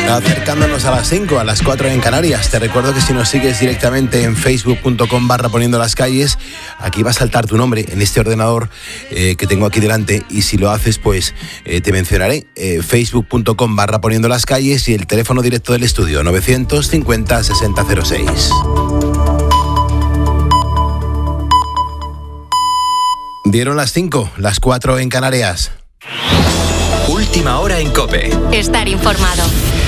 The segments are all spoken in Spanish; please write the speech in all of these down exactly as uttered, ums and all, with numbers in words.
Acercándonos a las cinco, a las cuatro en Canarias. Te recuerdo que si nos sigues directamente en facebook.com barra poniendo las calles, aquí va a saltar tu nombre en este ordenador eh, que tengo aquí delante, y si lo haces pues eh, te mencionaré. eh, facebook.com barra poniendo las calles y el teléfono directo del estudio novecientos cincuenta sesenta cero seis. Dieron las cinco, las cuatro en Canarias. Última hora en COPE. Estar informado.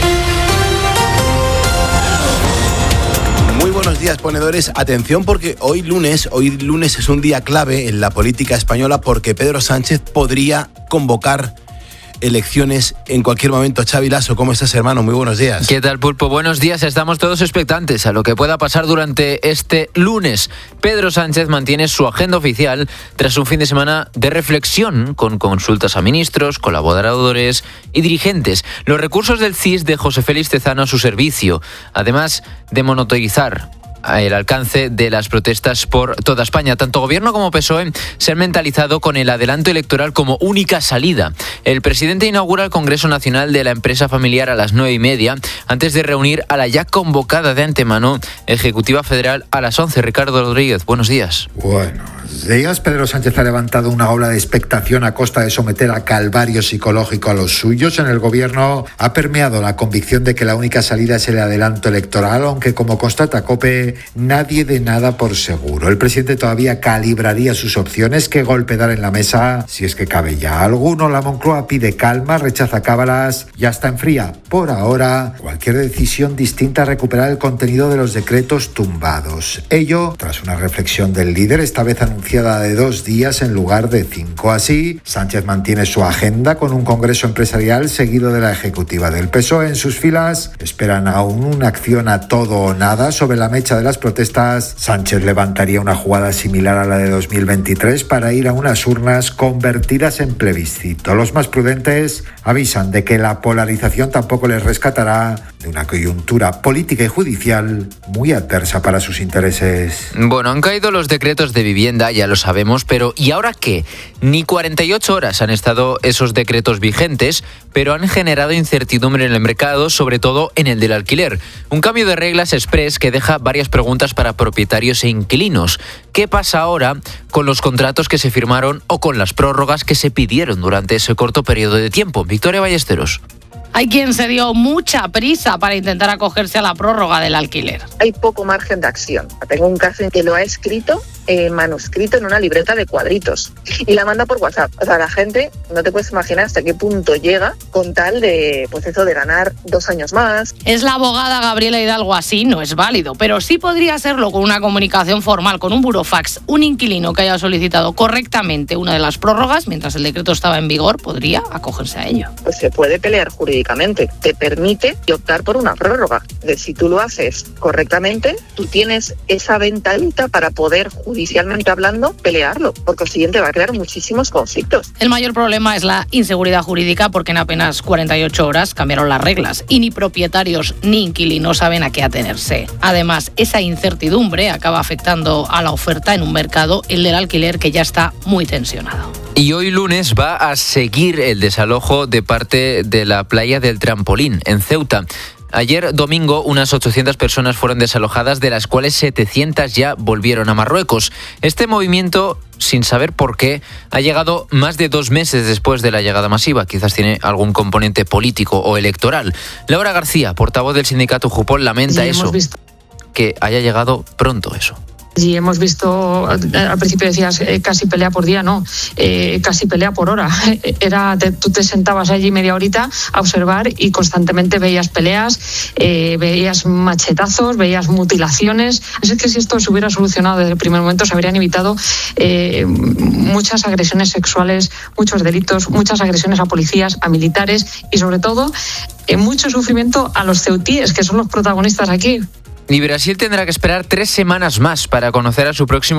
Muy buenos días, ponedores. Atención, porque hoy lunes, hoy lunes es un día clave en la política española, porque Pedro Sánchez podría convocar elecciones en cualquier momento. Xavi Lasso, ¿cómo estás, hermano? Muy buenos días. ¿Qué tal, Pulpo? Buenos días. Estamos todos expectantes a lo que pueda pasar durante este lunes. Pedro Sánchez mantiene su agenda oficial tras un fin de semana de reflexión, con consultas a ministros, colaboradores y dirigentes. Los recursos del C I S de José Félix Tezano a su servicio, además de monitorizar el alcance de las protestas por toda España. Tanto Gobierno como P S O E se han mentalizado con el adelanto electoral como única salida. El presidente inaugura el Congreso Nacional de la Empresa Familiar a las nueve y media, antes de reunir a la ya convocada de antemano Ejecutiva Federal a las once. Ricardo Rodríguez, buenos días. Bueno, días. Pedro Sánchez ha levantado una ola de expectación a costa de someter a calvario psicológico a los suyos. En el Gobierno ha permeado la convicción de que la única salida es el adelanto electoral, aunque, como constata COPE, nadie de nada por seguro. El presidente todavía calibraría sus opciones. ¿Qué golpe dar en la mesa si es que cabe ya alguno? La Moncloa pide calma, rechaza cábalas y hasta enfría, por ahora, cualquier decisión distinta a recuperar el contenido de los decretos tumbados. Ello tras una reflexión del líder, esta vez anunciada de dos días en lugar de cinco. Así, Sánchez mantiene su agenda con un congreso empresarial seguido de la ejecutiva del P S O E. En sus filas esperan aún una acción a todo o nada sobre la mecha de las protestas. Sánchez levantaría una jugada similar a la de dos mil veintitrés para ir a unas urnas convertidas en plebiscito. Los más prudentes avisan de que la polarización tampoco les rescatará de una coyuntura política y judicial muy adversa para sus intereses. Bueno, han caído los decretos de vivienda, ya lo sabemos, pero ¿y ahora qué? Ni cuarenta y ocho horas han estado esos decretos vigentes, pero han generado incertidumbre en el mercado, sobre todo en el del alquiler. Un cambio de reglas express que deja varias preguntas para propietarios e inquilinos. ¿Qué pasa ahora con los contratos que se firmaron o con las prórrogas que se pidieron durante ese corto periodo de tiempo? Victoria Ballesteros. Hay quien se dio mucha prisa para intentar acogerse a la prórroga del alquiler. Hay poco margen de acción. Tengo un caso en que lo ha escrito eh, manuscrito en una libreta de cuadritos y la manda por WhatsApp. O sea, la gente no te puedes imaginar hasta qué punto llega con tal de, pues eso, de ganar dos años más. Es la abogada Gabriela Hidalgo. Así no es válido, pero sí podría serlo con una comunicación formal, con un burofax. Un inquilino que haya solicitado correctamente una de las prórrogas mientras el decreto estaba en vigor podría acogerse a ello. Pues se puede pelear jurídicamente. Te permite optar por una prórroga. De si tú lo haces correctamente, tú tienes esa ventanita para poder, judicialmente hablando, pelearlo. Por consiguiente, va a crear muchísimos conflictos. El mayor problema es la inseguridad jurídica, porque en apenas cuarenta y ocho horas cambiaron las reglas y ni propietarios ni inquilinos saben a qué atenerse. Además, esa incertidumbre acaba afectando a la oferta en un mercado, el del alquiler, que ya está muy tensionado. Y hoy lunes va a seguir el desalojo de parte de la playa del Trampolín, en Ceuta. Ayer domingo unas ochocientas personas fueron desalojadas, de las cuales setecientas ya volvieron a Marruecos. Este movimiento, sin saber por qué, ha llegado más de dos meses después de la llegada masiva. Quizás tiene algún componente político o electoral. Laura García, portavoz del sindicato Jupol, lamenta sí, eso, visto... que haya llegado pronto eso. Y hemos visto, al principio decías eh, casi pelea por día, no, eh, casi pelea por hora. Era, te, tú te sentabas allí media horita a observar y constantemente veías peleas, eh, veías machetazos, veías mutilaciones. Así que si esto se hubiera solucionado desde el primer momento, se habrían evitado eh, muchas agresiones sexuales, muchos delitos, muchas agresiones a policías, a militares y sobre todo eh, mucho sufrimiento a los ceutíes, que son los protagonistas aquí. Y Brasil tendrá que esperar tres semanas más para conocer a su próximo